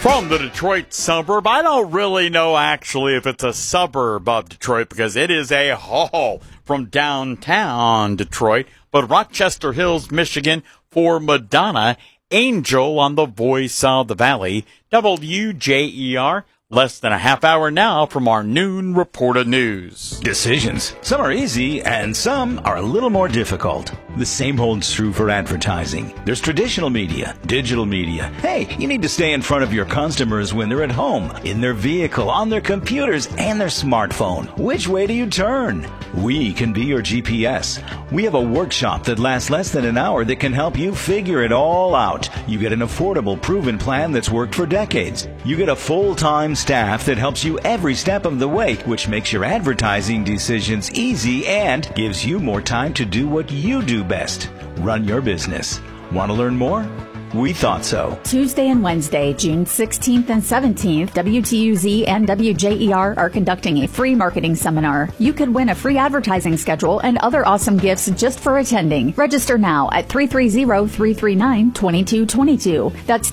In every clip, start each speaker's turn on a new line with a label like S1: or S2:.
S1: From the Detroit suburb, I don't really know actually if it's a suburb of Detroit because it is a haul from downtown Detroit, but Rochester Hills, Michigan, for Madonna, Angel on the Voice of the Valley, WJER. Less than a half hour now from our noon report of news.
S2: Decisions. Some are easy and some are a little more difficult. The same holds true for advertising. There's traditional media, digital media. Hey, you need to stay in front of your customers when they're at home, in their vehicle, on their computers, and their smartphone. Which way do you turn? We can be your GPS. We have a workshop that lasts less than an hour that can help you figure it all out. You get an affordable, proven plan that's worked for decades. You get a full-time staff that helps you every step of the way, which makes your advertising decisions easy and gives you more time to do what you do best. Run your business. Want to learn more? We thought so.
S3: Tuesday and Wednesday, June 16th and 17th, WTUZ and WJER are conducting a free marketing seminar. You could win a free advertising schedule and other awesome gifts just for attending. Register now at 330-339-2222. That's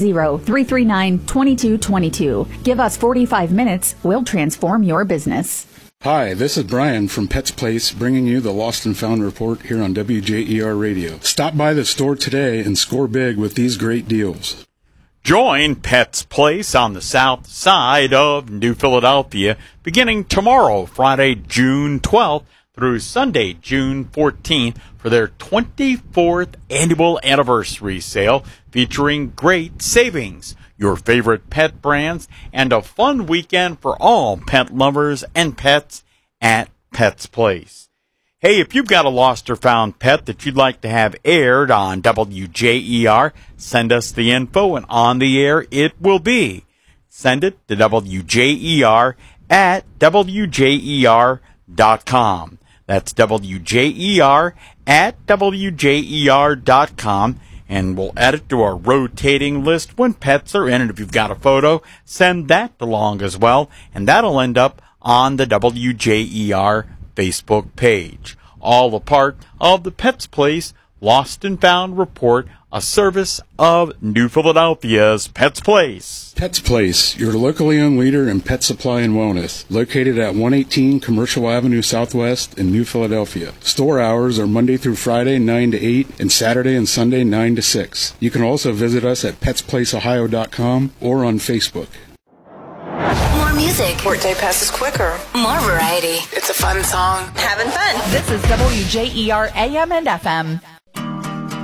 S3: 330-339-2222. Give us 45 minutes. We'll transform your business.
S4: Hi, this is Brian from Pets Place, bringing you the Lost and Found report here on WJER Radio. Stop by the store today and score big with these great deals.
S1: Join Pets Place on the south side of New Philadelphia beginning tomorrow, Friday, June 12th through Sunday, June 14th for their 24th annual anniversary sale featuring great savings, your favorite pet brands, and a fun weekend for all pet lovers and pets at Pets Place. Hey, if you've got a lost or found pet that you'd like to have aired on WJER, send us the info, and on the air it will be. Send it to WJER at WJER.com. That's WJER at WJER.com. And we'll add it to our rotating list when pets are in. And if you've got a photo, send that along as well. And that'll end up on the WJER Facebook page. All a part of the Pets Place Lost and Found Report, a service of New Philadelphia's Pets Place.
S4: Pets Place, your locally owned leader in pet supply and wellness, located at 118 Commercial Avenue Southwest in New Philadelphia. Store hours are Monday through Friday, 9 to 8, and Saturday and Sunday, 9 to 6. You can also visit us at PetsPlaceOhio.com or on Facebook.
S5: More music.
S6: Workday passes quicker.
S5: More variety.
S6: It's a fun song.
S5: Having fun.
S7: This is WJER AM and FM.